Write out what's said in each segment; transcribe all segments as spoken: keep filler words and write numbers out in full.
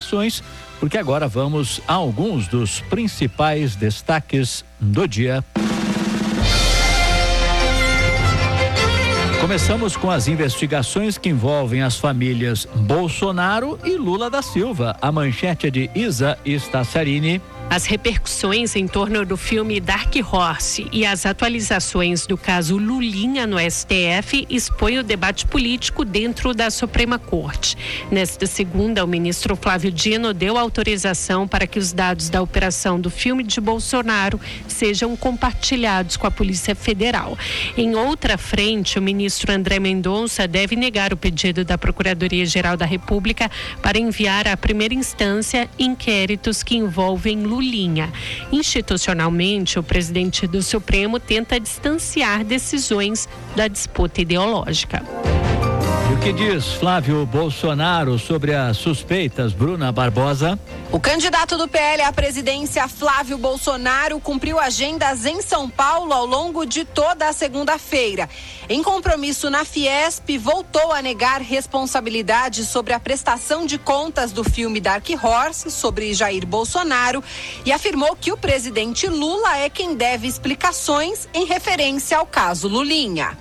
informações, porque agora vamos a alguns dos principais destaques do dia. Começamos com as investigações que envolvem as famílias Bolsonaro e Lula da Silva. A manchete é de Isa Stassarini. As repercussões em torno do filme Dark Horse e as atualizações do caso Lulinha no S T F expõem o debate político dentro da Suprema Corte. Nesta segunda, o ministro Flávio Dino deu autorização para que os dados da operação do filme de Bolsonaro sejam compartilhados com a Polícia Federal. Em outra frente, o ministro André Mendonça deve negar o pedido da Procuradoria-Geral da República para enviar à primeira instância inquéritos que envolvem Lulinha. Lulinha. Institucionalmente, o presidente do Supremo tenta distanciar decisões da disputa ideológica. E o que diz Flávio Bolsonaro sobre as suspeitas, Bruna Barbosa? O candidato do P L à presidência, Flávio Bolsonaro, cumpriu agendas em São Paulo ao longo de toda a segunda-feira. Em compromisso na Fiesp, voltou a negar responsabilidade sobre a prestação de contas do filme Dark Horse sobre Jair Bolsonaro e afirmou que o presidente Lula é quem deve explicações em referência ao caso Lulinha.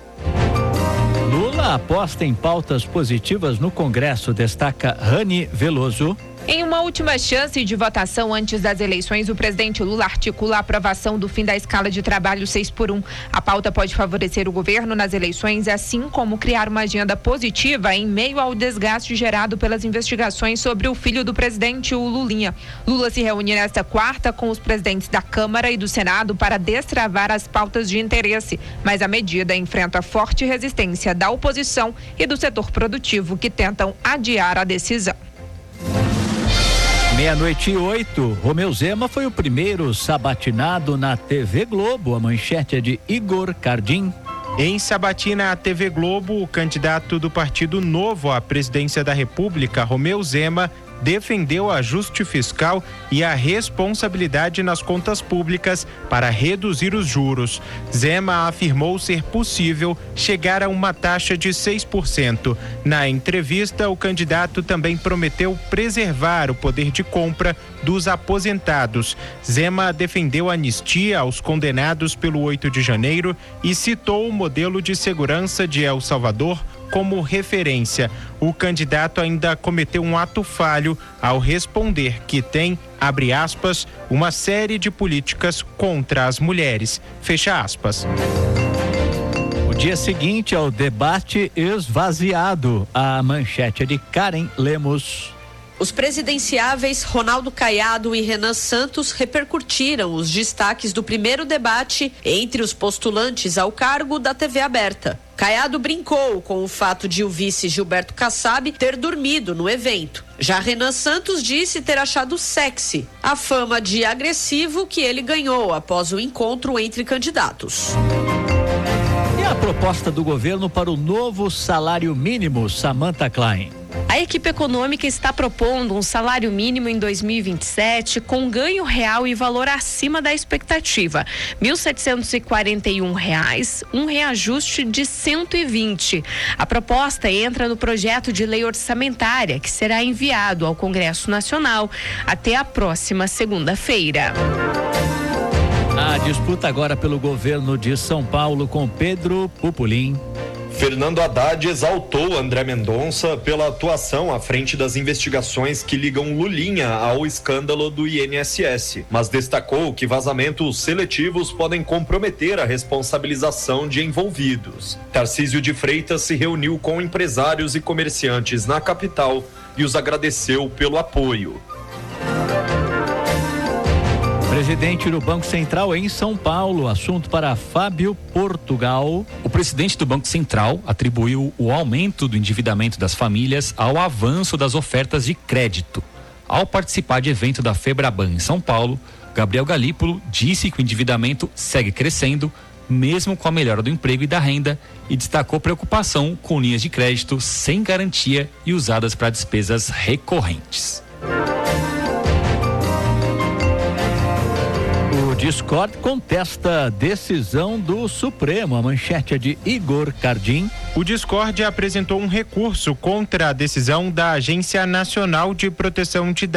Lula aposta em pautas positivas no Congresso, destaca Rani Veloso. Em uma última chance de votação antes das eleições, o presidente Lula articula a aprovação do fim da escala de trabalho seis por um. A pauta pode favorecer o governo nas eleições, assim como criar uma agenda positiva em meio ao desgaste gerado pelas investigações sobre o filho do presidente, o Lulinha. Lula se reúne nesta quarta com os presidentes da Câmara e do Senado para destravar as pautas de interesse, mas a medida enfrenta forte resistência da oposição e do setor produtivo, que tentam adiar a decisão. Meia-noite e oito, Romeu Zema foi o primeiro sabatinado na T V Globo. A manchete é de Igor Cardim. Em sabatina à T V Globo, o candidato do Partido Novo à presidência da República, Romeu Zema, defendeu ajuste fiscal e a responsabilidade nas contas públicas para reduzir os juros. Zema afirmou ser possível chegar a uma taxa de seis por cento. Na entrevista, o candidato também prometeu preservar o poder de compra dos aposentados. Zema defendeu anistia aos condenados pelo oito de janeiro e citou o modelo de segurança de El Salvador como referência. O candidato ainda cometeu um ato falho ao responder que tem, abre aspas, uma série de políticas contra as mulheres, fecha aspas. O dia seguinte ao debate esvaziado. A manchete é de Karen Lemos. Os presidenciáveis Ronaldo Caiado e Renan Santos repercutiram os destaques do primeiro debate entre os postulantes ao cargo da T V aberta. Caiado brincou com o fato de o vice Gilberto Kassab ter dormido no evento. Já Renan Santos disse ter achado sexy a fama de agressivo que ele ganhou após o encontro entre candidatos. E a proposta do governo para o novo salário mínimo, Samantha Klein? A equipe econômica está propondo um salário mínimo em dois mil e vinte e sete com ganho real e valor acima da expectativa, mil setecentos e quarenta e um reais, um reajuste de cento e vinte. A proposta entra no projeto de lei orçamentária que será enviado ao Congresso Nacional até a próxima segunda-feira. A disputa agora pelo governo de São Paulo com Pedro Pupolin. Fernando Haddad exaltou André Mendonça pela atuação à frente das investigações que ligam Lulinha ao escândalo do I N S S, mas destacou que vazamentos seletivos podem comprometer a responsabilização de envolvidos. Tarcísio de Freitas se reuniu com empresários e comerciantes na capital e os agradeceu pelo apoio. Presidente do Banco Central em São Paulo, assunto para Fábio Portugal. O presidente do Banco Central atribuiu o aumento do endividamento das famílias ao avanço das ofertas de crédito. Ao participar de evento da Febraban em São Paulo, Gabriel Galípolo disse que o endividamento segue crescendo, mesmo com a melhora do emprego e da renda, e destacou preocupação com linhas de crédito sem garantia e usadas para despesas recorrentes. O Discord contesta decisão do Supremo. A manchete é de Igor Cardim. O Discord apresentou um recurso contra a decisão da Agência Nacional de Proteção de Dados.